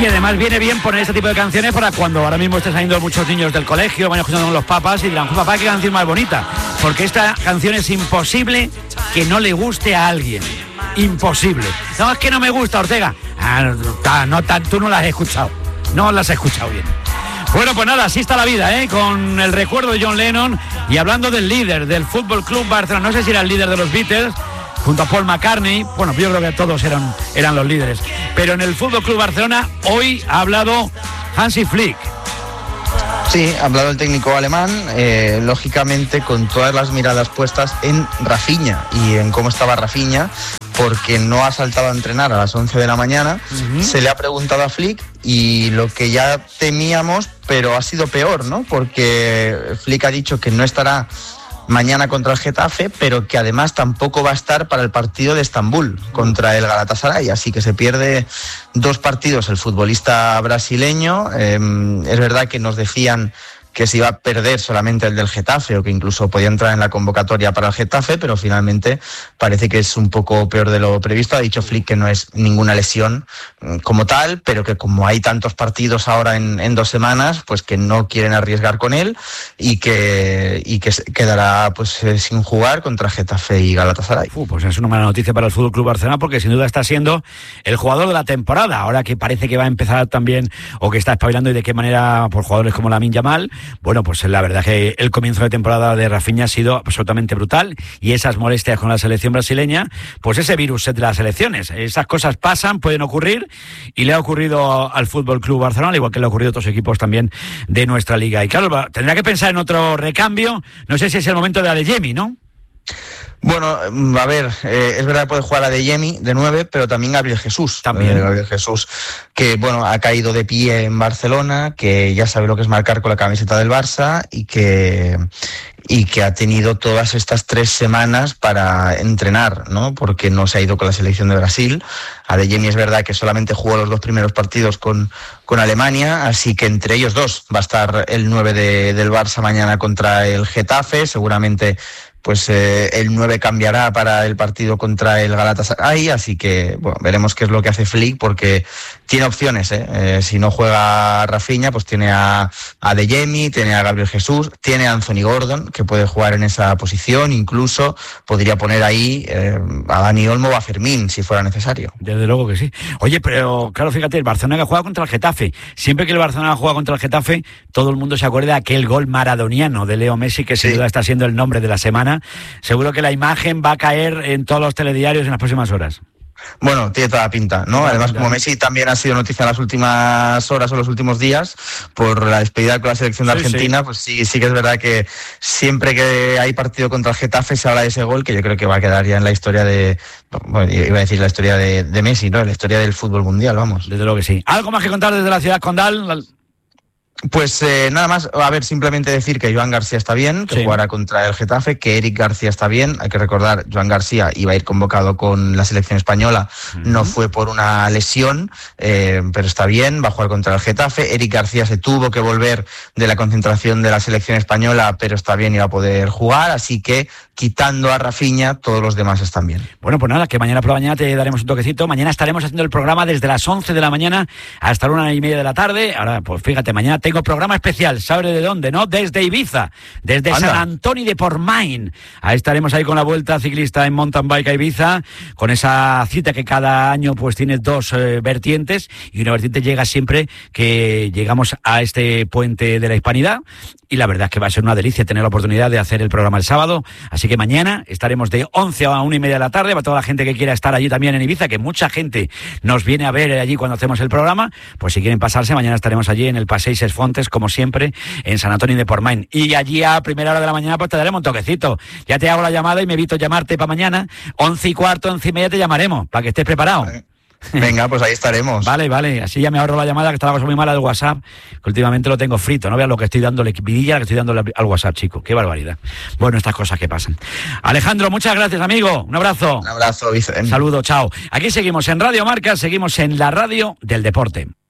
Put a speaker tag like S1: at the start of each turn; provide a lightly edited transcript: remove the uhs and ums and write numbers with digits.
S1: Y además viene bien poner este tipo de canciones para cuando ahora mismo estén saliendo muchos niños del colegio, van escuchando con los papás y dirán, papá, qué canción más bonita. Porque esta canción es imposible que no le guste a alguien. Imposible. No, es que no me gusta, Ortega. Tú no la has escuchado. No las has escuchado bien. Bueno, pues nada, así está la vida, con el recuerdo de John Lennon y hablando del líder del Fútbol Club Barcelona. No sé si era el líder de los Beatles, junto a Paul McCartney. Bueno, yo creo que todos eran los líderes. Pero en el Fútbol Club Barcelona hoy ha hablado Hansi Flick.
S2: Sí, ha hablado el técnico alemán, lógicamente con todas las miradas puestas en Rafinha y en cómo estaba Rafinha, porque no ha saltado a entrenar a las 11 de la mañana. Se le ha preguntado a Flick y lo que ya temíamos, pero ha sido peor, ¿no? Porque Flick ha dicho que no estará mañana contra el Getafe, pero que además tampoco va a estar para el partido de Estambul contra el Galatasaray, así que se pierde 2 partidos el futbolista brasileño. Es verdad que nos decían que se iba a perder solamente el del Getafe o que incluso podía entrar en la convocatoria para el Getafe, pero finalmente parece que es un poco peor de lo previsto. Ha dicho Flick que no es ninguna lesión como tal, pero que como hay tantos partidos ahora en 2 semanas, pues que no quieren arriesgar con él y que quedará pues sin jugar contra Getafe y Galatasaray.
S1: Pues es una mala noticia para el FC Barcelona, porque sin duda está siendo el jugador de la temporada, ahora que parece que va a empezar también, o que está espabilando, y de qué manera por jugadores como Lamine Yamal. Bueno, pues la verdad que el comienzo de temporada de Rafinha ha sido absolutamente brutal, y esas molestias con la selección brasileña, pues ese virus de las selecciones, esas cosas pasan, pueden ocurrir, y le ha ocurrido al FC Barcelona, al igual que le ha ocurrido a otros equipos también de nuestra liga. Y claro, tendrá que pensar en otro recambio. No sé si es el momento de Adeyemi, ¿no?
S2: Bueno, a ver, es verdad que puede jugar a Adeyemi de 9, pero también Gabriel Jesús. Gabriel Jesús, que bueno, ha caído de pie en Barcelona, que ya sabe lo que es marcar con la camiseta del Barça y que ha tenido todas estas 3 semanas para entrenar, ¿no? Porque no se ha ido con la selección de Brasil. Adeyemi es verdad que solamente jugó los 2 primeros partidos con Alemania, así que entre ellos 2 va a estar el 9 del Barça mañana contra el Getafe. Seguramente pues el 9 cambiará para el partido contra el Galatasaray, así que bueno, veremos qué es lo que hace Flick, porque tiene opciones, si no juega Rafinha, pues tiene a Adeyemi, tiene a Gabriel Jesús, tiene a Anthony Gordon, que puede jugar en esa posición, incluso podría poner ahí a Dani Olmo o a Fermín, si fuera necesario.
S1: Desde luego que sí. Oye, pero claro, fíjate, el Barcelona que juega contra el Getafe, siempre que el Barcelona juega contra el Getafe, todo el mundo se acuerda de aquel gol maradoniano de Leo Messi, que sin duda está siendo el nombre de la semana. Seguro que la imagen va a caer en todos los telediarios en las próximas horas.
S2: Bueno, tiene toda la pinta, ¿no? Además, como Messi también ha sido noticia en las últimas horas o los últimos días por la despedida con la selección de Argentina, pues sí que es verdad que siempre que hay partido contra el Getafe se habla de ese gol, que yo creo que va a quedar ya en la historia bueno, iba a decir la historia de Messi, ¿no? En la historia del fútbol mundial, vamos.
S1: Desde luego que sí. ¿Algo más que contar desde la ciudad condal?
S2: Pues nada más, a ver, simplemente decir que Joan García está bien, que jugará contra el Getafe, que Eric García está bien. Hay que recordar, Joan García iba a ir convocado con la selección española, no fue por una lesión, pero está bien, va a jugar contra el Getafe. Eric García se tuvo que volver de la concentración de la selección española, pero está bien y va a poder jugar, así que quitando a Rafinha, todos los demás están bien.
S1: Bueno, pues nada, que mañana por la mañana te daremos un toquecito. Mañana estaremos haciendo el programa desde las 11 de la mañana hasta la 1:30 de la tarde. Ahora, pues fíjate, mañana tengo programa especial, ¿sabes de dónde, no? Desde Ibiza, desde San Antoni de Portmany. Ahí estaremos ahí con la Vuelta Ciclista en Mountain Bike a Ibiza, con esa cita que cada año pues tiene 2 vertientes, y una vertiente llega siempre que llegamos a este puente de la Hispanidad, y la verdad es que va a ser una delicia tener la oportunidad de hacer el programa el sábado. Así que mañana estaremos de 11 a 1:30 de la tarde, para toda la gente que quiera estar allí también en Ibiza, que mucha gente nos viene a ver allí cuando hacemos el programa. Pues si quieren pasarse, mañana estaremos allí en el Passeig Ses Fontes, como siempre, en Sant Antoni de Portmany. Y allí a primera hora de la mañana pues te daremos un toquecito. Ya te hago la llamada y me evito llamarte para mañana. 11:15, 11:30 te llamaremos, para que estés preparado.
S2: Venga, pues ahí estaremos.
S1: Vale, así ya me ahorro la llamada, que está la cosa muy mala del WhatsApp, que últimamente lo tengo frito. No veas lo que estoy dándole, vidilla que estoy dándole al WhatsApp, chico. Qué barbaridad. Bueno, estas cosas que pasan. Alejandro, muchas gracias, amigo. Un abrazo.
S2: Un abrazo, Vicente.
S1: Saludo, chao. Aquí seguimos en Radio Marca, seguimos en la radio del deporte.